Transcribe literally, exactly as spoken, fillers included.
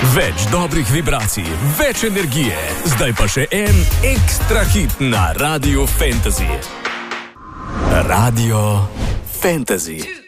Več dobrih vibracij, več energije. Zdaj pa še en ekstra hit na Radio Fantasy. Radio Fantasy.